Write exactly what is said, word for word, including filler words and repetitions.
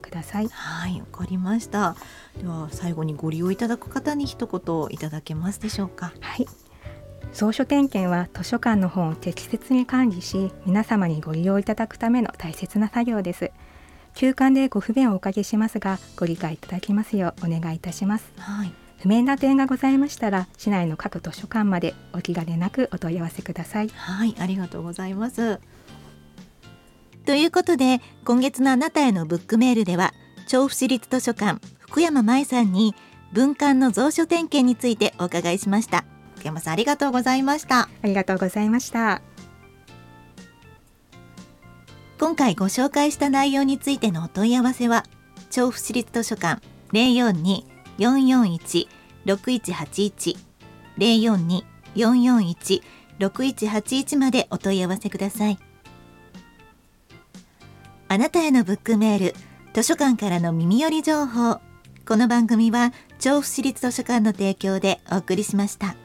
ください。 はい、わかりました。では最後にご利用いただく方に一言いただけますでしょうか。 はい、蔵書点検は図書館の本を適切に管理し、皆様にご利用いただくための大切な作業です。休館でご不便をおかけしますが、ご理解いただきますようお願いいたします。 はい、 不明な点がございましたら、市内の各図書館までお気兼ねなくお問い合わせください。 はい、ありがとうございます。ということで、今月のあなたへのブックメールでは、調布市立図書館福山舞さんに文館の蔵書点検についてお伺いしました。福山さん、ありがとうございました。 ありがとうございました。 今回ご紹介した内容についてのお問い合わせは、調布市立図書館 ゼロよんに よんよんいち ろくいちはちいち ゼロよんに よんよんいち ろくいちはちいちまでお問い合わせください。あなたへのブックメール、図書館からの耳寄り情報。この番組は調布市立図書館の提供でお送りしました。